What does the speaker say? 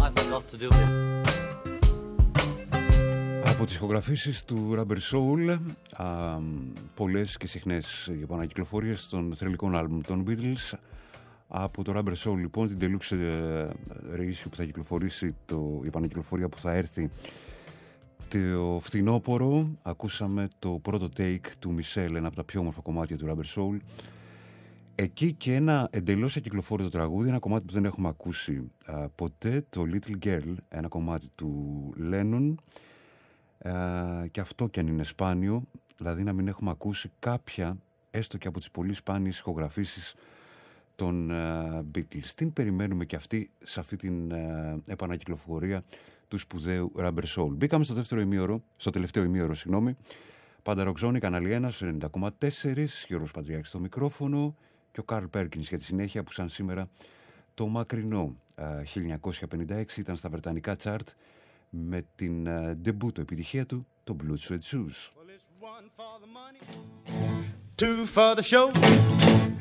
I've a lot to do with. Από τις ηχογραφήσεις του Rubber Soul, πολλές και συχνές οι επανακυκλοφορίες των θρυλικών άλμπουμ των Beatles. Από το Rubber Soul λοιπόν, την deluxe reissue που θα κυκλοφορήσει, η επανακυκλοφορία που θα έρθει το φθινόπωρο, ακούσαμε το πρώτο take του Michel, ένα από τα πιο όμορφα κομμάτια του Rubber Soul. Εκεί και ένα εντελώς ακυκλοφόρητο τραγούδι, ένα κομμάτι που δεν έχουμε ακούσει ποτέ, το Little Girl, ένα κομμάτι του Lennon. Και αυτό κι αν είναι σπάνιο, δηλαδή να μην έχουμε ακούσει κάποια, έστω και από τις πολύ σπάνιες ηχογραφήσεις των Beatles. Την περιμένουμε και αυτή σε αυτή την επανακυκλοφορία του σπουδαίου Rubber Soul. Μπήκαμε στο τελευταίο ημίωρο, Πάντα Rock Zone, κανάλι 1, 90,4, Γιώργος Παντριάκης στο μικρόφωνο και ο Carl Perkins για τη συνέχεια, που σαν σήμερα το μακρινό 1956 ήταν στα βρετανικά chart με την ντεμπούτο επιτυχία του, το Blue Suede Shoes. Well, it's one for the money, two for the show.